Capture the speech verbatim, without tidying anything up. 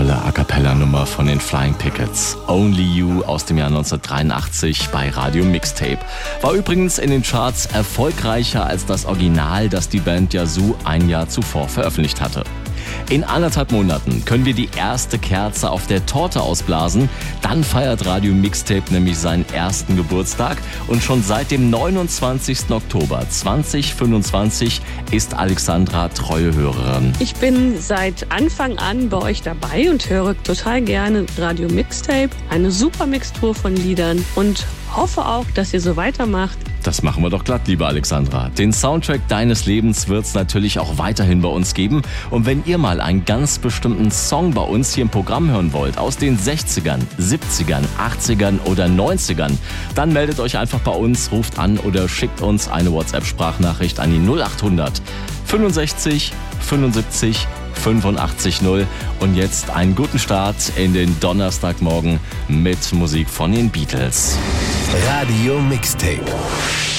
tolle A-Cappella-Nummer von den Flying Pickets. Only You aus dem Jahr neunzehnhundertdreiundachtzig bei Radio Mixtape. War übrigens in den Charts erfolgreicher als das Original, das die Band Yazoo ein Jahr zuvor veröffentlicht hatte. In anderthalb Monaten können wir die erste Kerze auf der Torte ausblasen. Dann feiert Radio Mixtape nämlich seinen ersten Geburtstag. Und schon seit dem neunundzwanzigsten Oktober zweitausendfünfundzwanzig ist Alexandra treue Hörerin. Ich bin seit Anfang an bei euch dabei und höre total gerne Radio Mixtape. Eine super Mixtur von Liedern und hoffe auch, dass ihr so weitermacht. Das machen wir doch glatt, liebe Alexandra. Den Soundtrack deines Lebens wird es natürlich auch weiterhin bei uns geben. Und wenn ihr mal einen ganz bestimmten Song bei uns hier im Programm hören wollt, aus den sechzigern, siebzigern, achtzigern oder neunzigern, dann meldet euch einfach bei uns, ruft an oder schickt uns eine WhatsApp-Sprachnachricht an die null achthundert fünfundsechzig fünfundsiebzig fünfundachtzig null. Und jetzt einen guten Start in den Donnerstagmorgen mit Musik von den Beatles. Radio Mixtape.